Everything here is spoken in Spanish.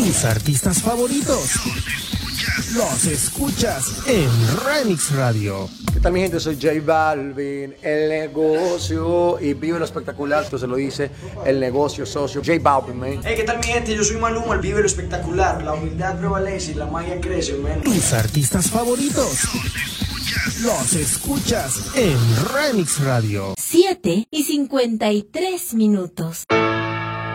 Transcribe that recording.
Tus artistas favoritos los escuchas en Remix Radio. ¿Qué tal, mi gente? Soy J Balvin, el negocio, y vive lo espectacular. Esto se lo dice el negocio socio J Balvin, man. Hey, ¿qué tal, mi gente? Yo soy Maluma, el vive lo espectacular. La humildad prevalece y la magia crece, man. Tus artistas favoritos los escuchas en Remix Radio. 7:53.